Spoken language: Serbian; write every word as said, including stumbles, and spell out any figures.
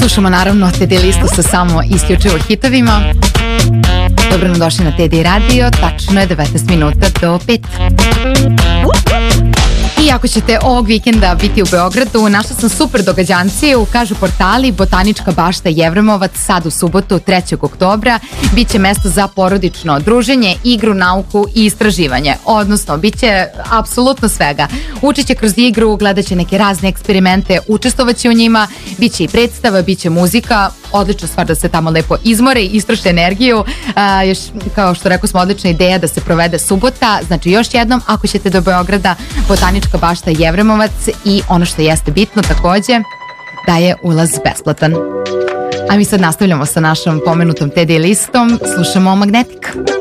Slušamo naravno Teddy listu sa samo isključivo hitovima. Dobro nam došli na Teddy radio, tačno je devetnaest minuta do pet. I ako ćete ovog vikenda biti u Beogradu, našla sam super događanciju, kažu portali, Botanička bašta Jevremovac, sad u subotu trećeg oktobra, bit će mesto za porodično druženje, igru, nauku i istraživanje, odnosno bit će apsolutno svega. Učit će kroz igru, gledat će neke razne eksperimente, učestvovat će u njima, bit će i predstava, bit će muzika, odlična stvar da se tamo lepo izmore i istroše energiju. A, još, kao što rekao smo, odlična ideja da se provede subota. Znači još jednom, ako ćete do Beograda, Botanička bašta Jevremovac, i ono što jeste bitno takođe, da je ulaz besplatan. A mi sad nastavljamo sa našom pomenutom Teddy listom, slušamo Magnetic.